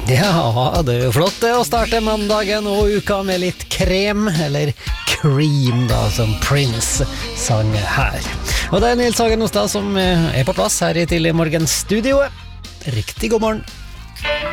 Ja, det jo flott det å starte mandagen og uka med litt krem, eller cream da, som Prince sang her. Og det Nils Hagen Ostad som på plass her i Tidlig Morgen studioet. Riktig god morgen.